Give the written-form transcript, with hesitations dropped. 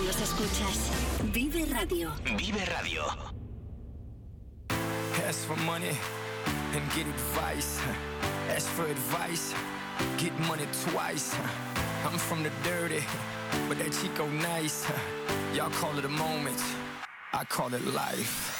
nos escuchas. Vive Radio. Vive Radio. Ask for money and get advice. Ask for advice, get money twice. I'm from the dirty, but that Chico nice. Y'all call it a moment, I call it life.